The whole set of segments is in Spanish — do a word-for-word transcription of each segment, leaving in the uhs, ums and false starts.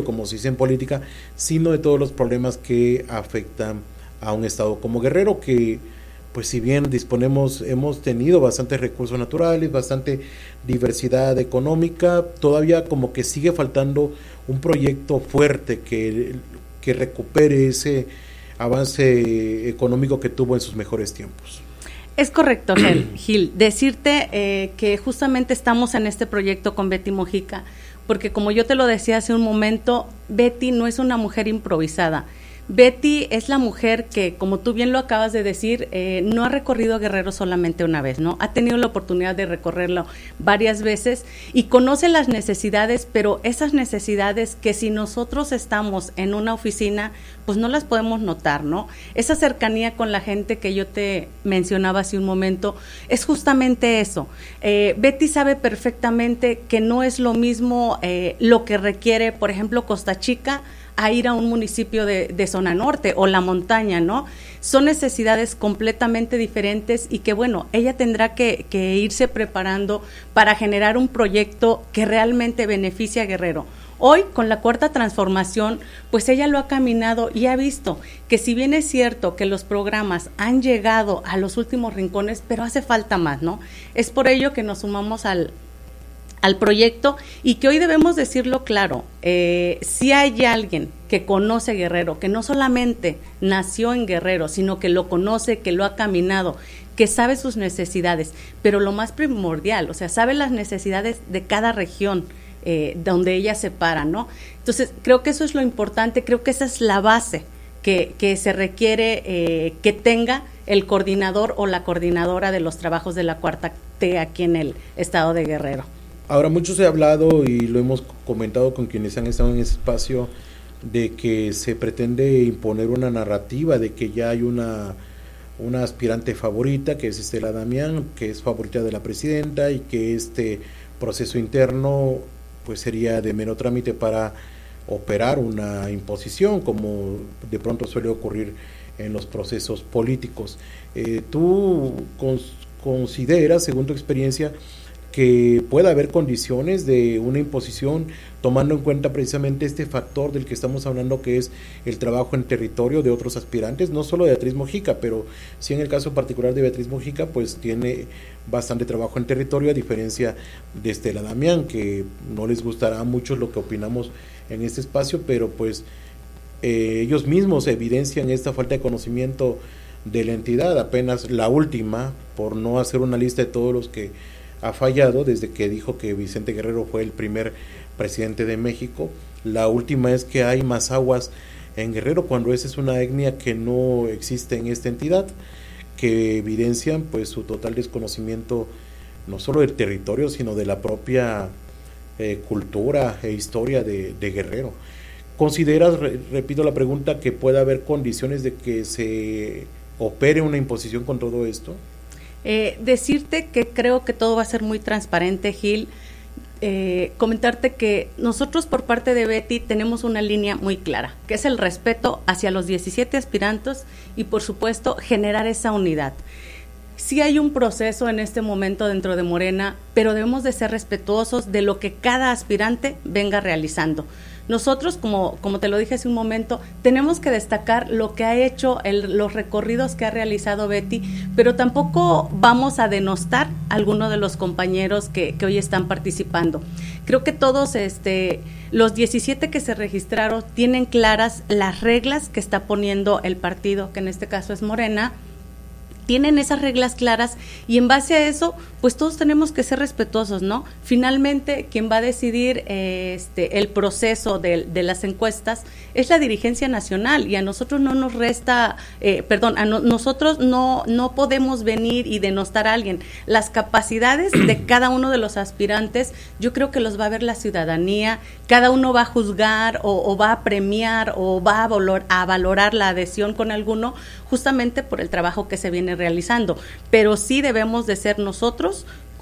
como se dice en política, sino de todos los problemas que afectan a un estado como Guerrero, que pues si bien disponemos, hemos tenido bastantes recursos naturales, bastante diversidad económica, todavía como que sigue faltando un proyecto fuerte que, que recupere ese avance económico que tuvo en sus mejores tiempos. Es correcto, Gil. Decirte eh, que justamente estamos en este proyecto con Betty Mojica, porque como yo te lo decía hace un momento, Betty no es una mujer improvisada. Betty es la mujer que, como tú bien lo acabas de decir, eh, no ha recorrido Guerrero solamente una vez, ¿no? Ha tenido la oportunidad de recorrerlo varias veces y conoce las necesidades, pero esas necesidades que si nosotros estamos en una oficina, pues no las podemos notar, ¿no? Esa cercanía con la gente que yo te mencionaba hace un momento, es justamente eso. Eh, Betty sabe perfectamente que no es lo mismo eh, lo que requiere, por ejemplo, Costa Chica, a ir a un municipio de, de zona norte o la montaña, ¿no? Son necesidades completamente diferentes y que, bueno, ella tendrá que, que irse preparando para generar un proyecto que realmente beneficie a Guerrero. Hoy, con la cuarta transformación, pues ella lo ha caminado y ha visto que si bien es cierto que los programas han llegado a los últimos rincones, pero hace falta más, ¿no? Es por ello que nos sumamos al al proyecto y que hoy debemos decirlo claro, eh, si hay alguien que conoce Guerrero, que no solamente nació en Guerrero, sino que lo conoce, que lo ha caminado, que sabe sus necesidades, pero lo más primordial, o sea, sabe las necesidades de cada región eh, donde ella se para, ¿no? Entonces, creo que eso es lo importante, creo que esa es la base que, que se requiere eh, que tenga el coordinador o la coordinadora de los trabajos de la cuarta T aquí en el estado de Guerrero. Ahora, mucho se ha hablado y lo hemos comentado con quienes han estado en ese espacio de que se pretende imponer una narrativa de que ya hay una, una aspirante favorita, que es Estela Damián, que es favorita de la presidenta y que este proceso interno pues sería de mero trámite para operar una imposición, como de pronto suele ocurrir en los procesos políticos. Eh, ¿Tú cons- consideras, según tu experiencia, que pueda haber condiciones de una imposición tomando en cuenta precisamente este factor del que estamos hablando, que es el trabajo en territorio de otros aspirantes, no solo de Beatriz Mojica, pero sí en el caso particular de Beatriz Mojica, pues tiene bastante trabajo en territorio, a diferencia de Estela Damián, que no les gustará mucho lo que opinamos en este espacio, pero pues eh, ellos mismos evidencian esta falta de conocimiento de la entidad. Apenas la última, por no hacer una lista de todos los que ha fallado desde que dijo que Vicente Guerrero fue el primer presidente de México, la última es que hay más aguas en Guerrero, cuando esa es una etnia que no existe en esta entidad, que evidencian pues su total desconocimiento no solo del territorio, sino de la propia eh, cultura e historia de, de Guerrero. ¿Consideras, re, repito la pregunta, que pueda haber condiciones de que se opere una imposición con todo esto? Eh, decirte que creo que todo va a ser muy transparente, Gil. Eh, comentarte que nosotros por parte de Betty tenemos una línea muy clara, que es el respeto hacia los diecisiete aspirantes y por supuesto generar esa unidad. Sí hay un proceso en este momento dentro de Morena, pero debemos de ser respetuosos de lo que cada aspirante venga realizando. Nosotros, como, como te lo dije hace un momento, tenemos que destacar lo que ha hecho, el, los recorridos que ha realizado Betty, pero tampoco vamos a denostar a alguno de los compañeros que, que hoy están participando. Creo que todos, este, los diecisiete que se registraron, tienen claras las reglas que está poniendo el partido, que en este caso es Morena. Tienen esas reglas claras y en base a eso, pues todos tenemos que ser respetuosos, ¿no? Finalmente, quien va a decidir eh, este, el proceso de, de las encuestas es la dirigencia nacional y a nosotros no nos resta, eh, perdón, a no, nosotros no, no podemos venir y denostar a alguien. Las capacidades de cada uno de los aspirantes, yo creo que los va a ver la ciudadanía, cada uno va a juzgar o, o va a premiar o va a, valor, a valorar la adhesión con alguno, justamente por el trabajo que se viene realizando, pero sí debemos de ser nosotros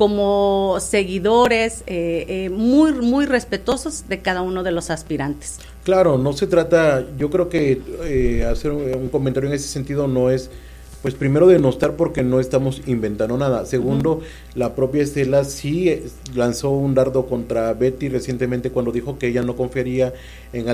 como seguidores eh, eh, muy muy respetuosos de cada uno de los aspirantes. Claro, no se trata, yo creo que eh, hacer un, un comentario en ese sentido no es, pues primero denostar porque no estamos inventando nada. Segundo, uh-huh. la propia Estela sí lanzó un dardo contra Betty recientemente cuando dijo que ella no confiaría en